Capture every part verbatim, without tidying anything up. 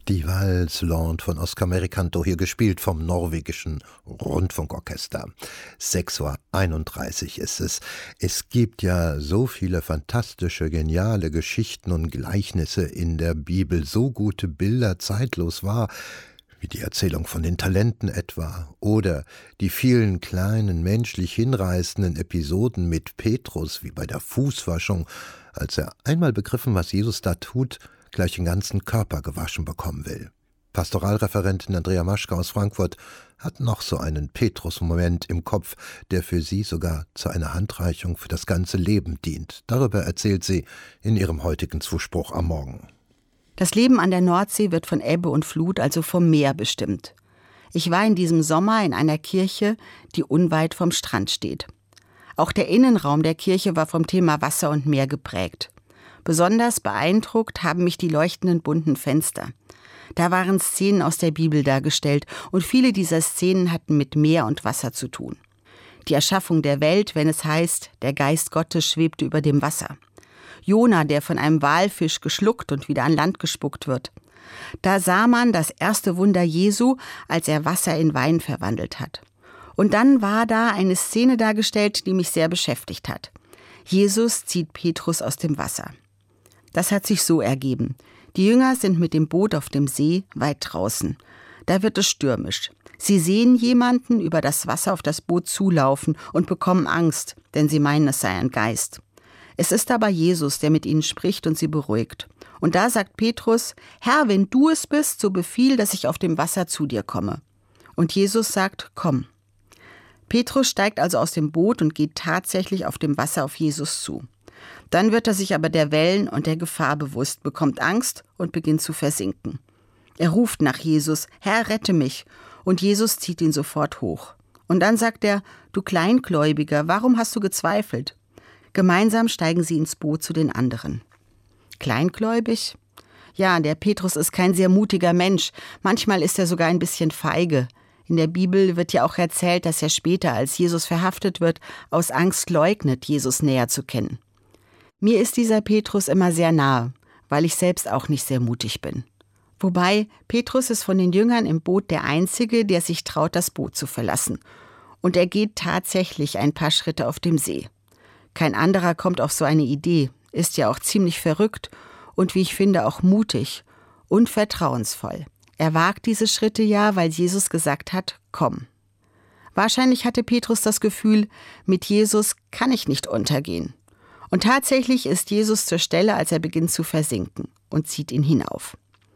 Die Valse-Lande von Oskar Merikanto, hier gespielt vom norwegischen Rundfunkorchester. sechs Uhr einunddreißig ist es. Es gibt ja so viele fantastische, geniale Geschichten und Gleichnisse in der Bibel, so gute Bilder, zeitlos wahr, wie die Erzählung von den Talenten etwa oder die vielen kleinen, menschlich hinreißenden Episoden mit Petrus, wie bei der Fußwaschung, als er einmal begriffen, was Jesus da tut, gleich den ganzen Körper gewaschen bekommen will. Pastoralreferentin Andrea Maschke aus Frankfurt hat noch so einen Petrus-Moment im Kopf, der für sie sogar zu einer Handreichung für das ganze Leben dient. Darüber erzählt sie in ihrem heutigen Zuspruch am Morgen. Das Leben an der Nordsee wird von Ebbe und Flut, also vom Meer, bestimmt. Ich war in diesem Sommer in einer Kirche, die unweit vom Strand steht. Auch der Innenraum der Kirche war vom Thema Wasser und Meer geprägt. Besonders beeindruckt haben mich die leuchtenden bunten Fenster. Da waren Szenen aus der Bibel dargestellt und viele dieser Szenen hatten mit Meer und Wasser zu tun. Die Erschaffung der Welt, wenn es heißt, der Geist Gottes schwebte über dem Wasser. Jona, der von einem Walfisch geschluckt und wieder an Land gespuckt wird. Da sah man das erste Wunder Jesu, als er Wasser in Wein verwandelt hat. Und dann war da eine Szene dargestellt, die mich sehr beschäftigt hat. Jesus zieht Petrus aus dem Wasser. Das hat sich so ergeben. Die Jünger sind mit dem Boot auf dem See weit draußen. Da wird es stürmisch. Sie sehen jemanden über das Wasser auf das Boot zulaufen und bekommen Angst, denn sie meinen, es sei ein Geist. Es ist aber Jesus, der mit ihnen spricht und sie beruhigt. Und da sagt Petrus: Herr, wenn du es bist, so befiehl, dass ich auf dem Wasser zu dir komme. Und Jesus sagt: Komm. Petrus steigt also aus dem Boot und geht tatsächlich auf dem Wasser auf Jesus zu. Dann wird er sich aber der Wellen und der Gefahr bewusst, bekommt Angst und beginnt zu versinken. Er ruft nach Jesus: Herr, rette mich. Und Jesus zieht ihn sofort hoch. Und dann sagt er: Du Kleingläubiger, warum hast du gezweifelt? Gemeinsam steigen sie ins Boot zu den anderen. Kleingläubig? Ja, der Petrus ist kein sehr mutiger Mensch. Manchmal ist er sogar ein bisschen feige. In der Bibel wird ja auch erzählt, dass er später, als Jesus verhaftet wird, aus Angst leugnet, Jesus näher zu kennen. Mir ist dieser Petrus immer sehr nahe, weil ich selbst auch nicht sehr mutig bin. Wobei, Petrus ist von den Jüngern im Boot der Einzige, der sich traut, das Boot zu verlassen. Und er geht tatsächlich ein paar Schritte auf dem See. Kein anderer kommt auf so eine Idee, ist ja auch ziemlich verrückt und, wie ich finde, auch mutig und vertrauensvoll. Er wagt diese Schritte ja, weil Jesus gesagt hat: Komm. Wahrscheinlich hatte Petrus das Gefühl, mit Jesus kann ich nicht untergehen. Und tatsächlich ist Jesus zur Stelle, als er beginnt zu versinken, und zieht ihn hinauf.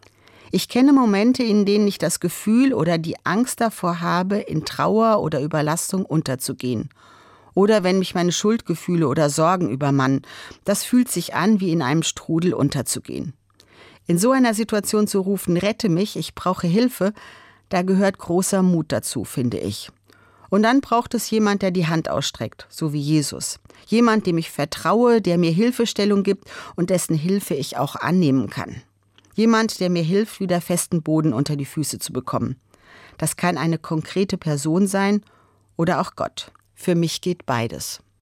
Ich kenne Momente, in denen ich das Gefühl oder die Angst davor habe, in Trauer oder Überlastung unterzugehen. Oder wenn mich meine Schuldgefühle oder Sorgen übermannen. Das fühlt sich an, wie in einem Strudel unterzugehen. In so einer Situation zu rufen: Rette mich, ich brauche Hilfe, da gehört großer Mut dazu, finde ich. Und dann braucht es jemand, der die Hand ausstreckt, so wie Jesus. Jemand, dem ich vertraue, der mir Hilfestellung gibt und dessen Hilfe ich auch annehmen kann. Jemand, der mir hilft, wieder festen Boden unter die Füße zu bekommen. Das kann eine konkrete Person sein oder auch Gott. Für mich geht beides.